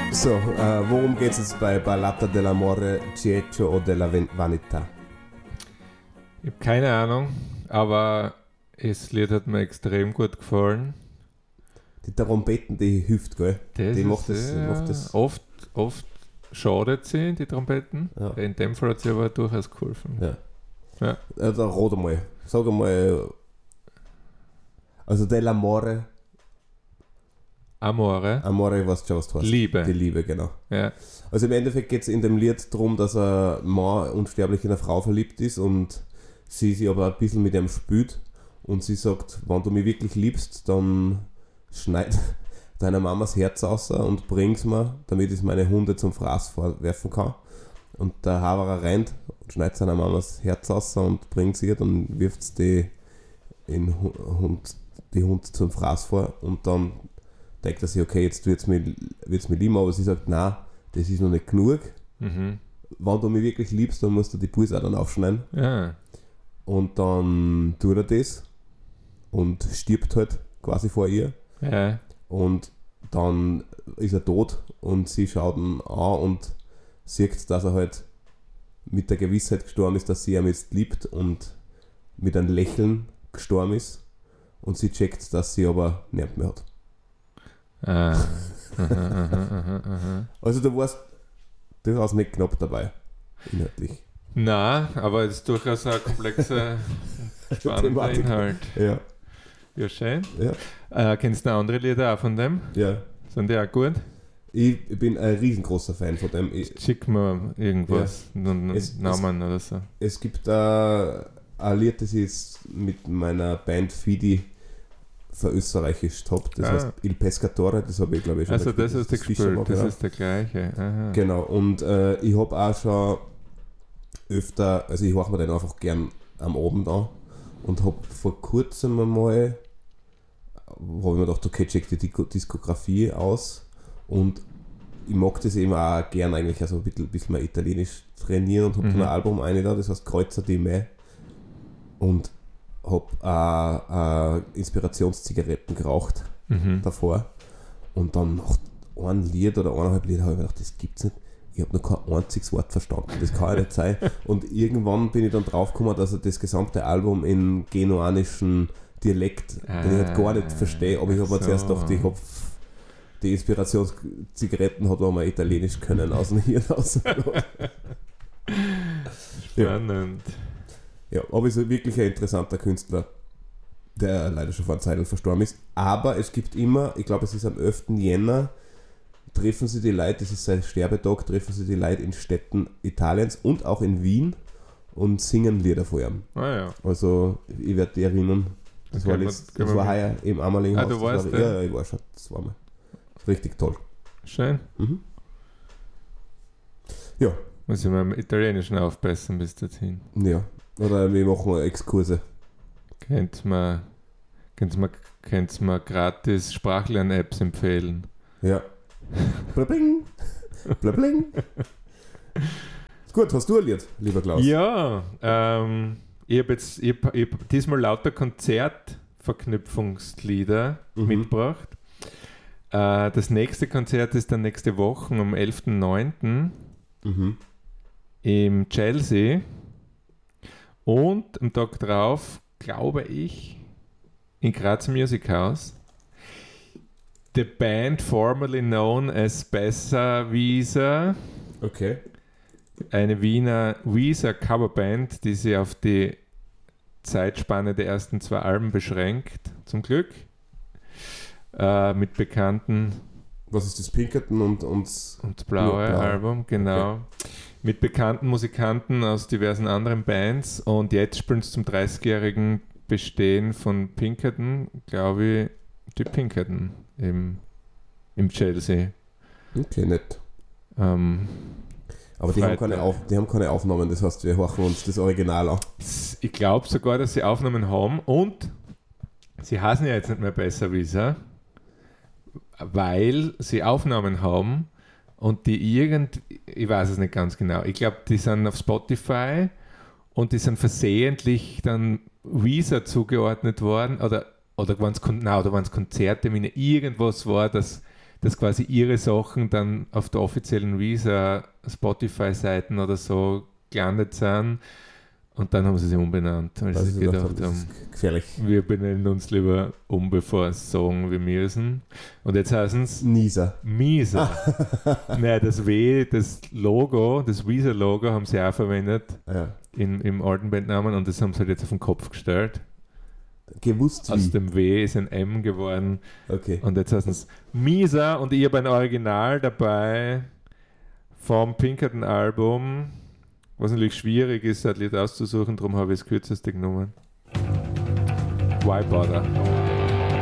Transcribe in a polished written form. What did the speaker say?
So, worum geht es jetzt bei Ballata dell'amore, Cieco o della Vanità? Ich habe keine Ahnung, aber das Lied hat mir extrem gut gefallen. Die Trompeten, die hilft, gell? Die macht das. Oft schadet sie, die Trompeten. Ja. In dem Fall hat sie aber durchaus geholfen. Ja. Da rat einmal. Sag einmal. Also dell'amore. Amore. Amore, was du hast. Liebe. Die Liebe, genau. Ja. Also im Endeffekt geht es in dem Lied darum, dass ein Mann unsterblich in eine Frau verliebt ist und sie sich aber ein bisschen mit ihm spielt und sie sagt, wenn du mich wirklich liebst, dann schneid deiner Mamas Herz aus und bring's mir, damit ich meine Hunde zum Fraß vorwerfen kann. Und der Haverer rennt und schneidet seiner Mamas Herz aus und bringt sie ihr, dann wirft die Hund zum Fraß vor und dann denkt er sich, okay, jetzt wird's mich lieben, aber sie sagt, nein, das ist noch nicht genug. Mhm. Wenn du mich wirklich liebst, dann musst du die Pulse auch dann aufschneiden. Ja. Und dann tut er das und stirbt halt quasi vor ihr. Ja. Und dann ist er tot und sie schaut ihn an und sieht, dass er halt mit der Gewissheit gestorben ist, dass sie ihn jetzt liebt und mit einem Lächeln gestorben ist. Und sie checkt, dass sie aber nichts mehr hat. Also du warst durchaus nicht knapp dabei, inhaltlich. Nein, aber es ist durchaus ein komplexer, spannender Inhalt. Ja. Ja, schön. Ja. Kennst du noch andere Lieder auch von dem? Ja. Sind die auch gut? Ich bin ein riesengroßer Fan von dem. Schick mir irgendwas, einen Namen oder so. Es gibt ein Lied, das ist mit meiner Band Fidi verösterreichischt habe. Das heißt Il Pescatore, das habe ich glaube ich schon Also das hast du gespielt, das ja. ist der gleiche. Aha. Genau, und ich habe auch schon öfter, also ich höre mir den einfach gern am Abend an und habe vor kurzem einmal, habe ich mir gedacht, okay, check die Diskografie aus und ich mag das eben auch gern eigentlich, also ein bisschen mehr Italienisch trainieren und habe dann ein Album eingeladen, das heißt Kreuzer di Me und habe Inspirationszigaretten geraucht davor und dann nach ein Lied oder eineinhalb Lied habe ich mir gedacht, das gibt's nicht. Ich habe noch kein einziges Wort verstanden. Das kann ja nicht sein. Und irgendwann bin ich dann draufgekommen, dass er das gesamte Album in genuanischen Dialekt, den ich halt gar nicht verstehe, aber ich habe mir zuerst gedacht, ich habe die Inspirationszigaretten hat man Italienisch können aus dem Hirn raus. Spannend. Ja, aber ist wirklich ein interessanter Künstler, der leider schon vor einer Zeit verstorben ist. Aber es gibt immer, ich glaube es ist am 11. Jänner, treffen sie die Leute, das ist sein Sterbetag, treffen sie die Leute in Städten Italiens und auch in Wien und singen Lieder vor ihm. Ah ja. Also ich werde dich erinnern, das war heuer im Amalinghaus. Du warst ja, ich war schon zweimal. Richtig toll. Schön. Mhm. Ja. Muss ich mal im Italienischen aufpassen bis dorthin. Ja. Oder wir machen Exkurse. Könnt mir gratis Sprachlern-Apps empfehlen? Ja. Blabling. Blabling. Gut, hast du ein Lied, lieber Klaus? Ja, ich habe diesmal lauter Konzertverknüpfungslieder mitgebracht. Das nächste Konzert ist dann nächste Woche am 11.09. Im Chelsea. Und am Tag drauf, glaube ich, in Graz Music House. The band formerly known as Besserwisser. Okay. Eine Wiener Weezer Coverband, die sich auf die Zeitspanne der ersten 2 Alben beschränkt, zum Glück. Mit bekannten... Was ist das, Pinkerton und das blaue Album, genau. Okay. Mit bekannten Musikanten aus diversen anderen Bands und jetzt spielen sie zum 30-jährigen Bestehen von Pinkerton, glaube ich, die Pinkerton im Chelsea. Okay, nett. Aber die haben keine Aufnahmen, das heißt, wir hören uns das Original an. Ich glaube sogar, dass sie Aufnahmen haben und sie heißen ja jetzt nicht mehr Besserwisser, weil sie Aufnahmen haben und die ich weiß es nicht ganz genau, ich glaube, die sind auf Spotify und die sind versehentlich dann Weezer zugeordnet worden oder waren es Konzerte, irgendwas war, dass dass quasi ihre Sachen dann auf der offiziellen Visa Spotify-Seiten oder so gelandet sind. Und dann haben sie sich umbenannt, weil sie sich gedacht haben, gefährlich. Wir benennen uns lieber bevor es sagen, wir müssen. Und jetzt heißen es Misa. Nein, das W, das Logo, das Weezer-Logo haben sie auch verwendet im alten Bandnamen und das haben sie halt jetzt auf den Kopf gestellt. Gewusst wie. Aus dem W ist ein M geworden. Okay. Und jetzt heißen es Misa und ich habe ein Original dabei vom Pinkerton-Album. Was natürlich schwierig ist, ein Lied auszusuchen, darum habe ich das kürzeste genommen. Why Bother?